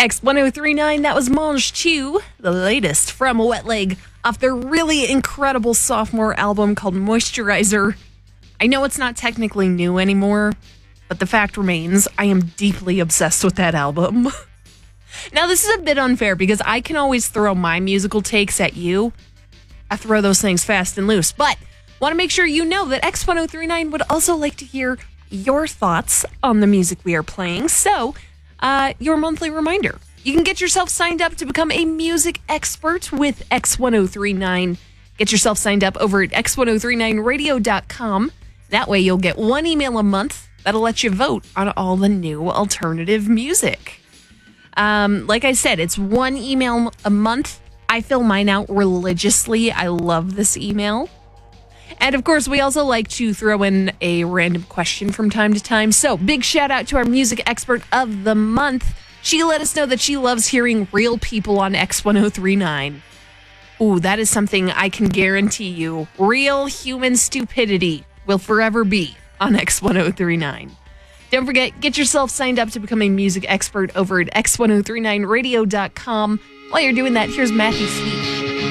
X1039, that was Mange 2, the latest from Wet Leg, off their really incredible sophomore album called Moisturizer. I know it's not technically new anymore, but the fact remains, I am deeply obsessed with that album. Now, this is a bit unfair because I can always throw my musical takes at you. I throw those things fast and loose, but want to make sure you know that X1039 would also like to hear your thoughts on the music we are playing. So, your monthly reminder. You can get yourself signed up to become a music expert with X1039. Get yourself signed up over at x1039radio.com. That way you'll get one email a month that'll let you vote on all the new alternative music. Like I said, it's one email a month. I fill mine out religiously. I love this email. And of course, we also like to throw in a random question from time to time. So big shout out to our music expert of the month. She let us know that she loves hearing real people on X1039. Ooh, that is something I can guarantee you. Real human stupidity will forever be on X1039. Don't forget, get yourself signed up to become a music expert over at x1039radio.com. While you're doing that, here's Matthew Sweet.